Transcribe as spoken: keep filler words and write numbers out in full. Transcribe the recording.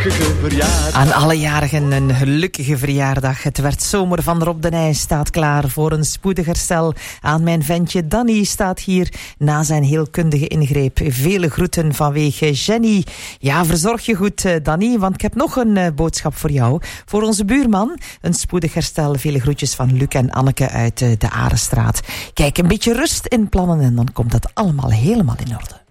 Aan alle jarigen een gelukkige verjaardag. Het werd zomer van Rob de Nijs staat klaar voor een spoedig herstel. Aan mijn ventje Danny staat hier na zijn heelkundige ingreep. Vele groeten vanwege Jenny. Ja, verzorg je goed, Danny, want ik heb nog een uh, boodschap voor jou. Voor onze buurman, een spoedig herstel. Vele groetjes van Luc en Anneke uit uh, de Arenstraat. Kijk, een beetje rust in plannen en dan komt dat allemaal helemaal in orde.